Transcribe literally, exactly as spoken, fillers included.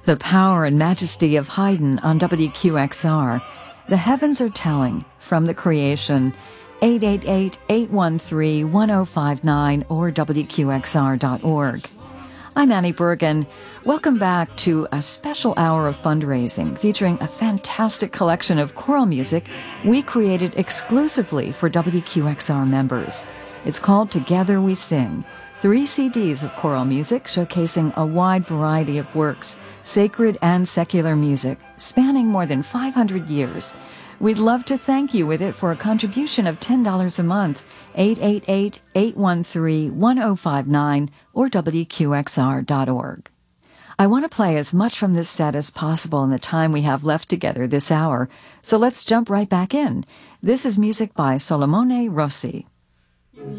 The power and majesty of Haydn on W Q X R. The heavens are telling from the creation. eight eight eight, eight one three, one zero five nine or W Q X R dot org. I'm Annie Bergen. Welcome back to a special hour of fundraising featuring a fantastic collection of choral music we created exclusively for W Q X R members. It's called Together We Sing. Three C Ds of choral music showcasing a wide variety of works, sacred and secular music, spanning more than five hundred years. We'd love to thank you with it for a contribution of ten dollars a month, eight eight eight, eight one three, one zero five nine or W Q X R dot org. I want to play as much from this set as possible in the time we have left together this hour, so let's jump right back in. This is music by Solomone Rossi.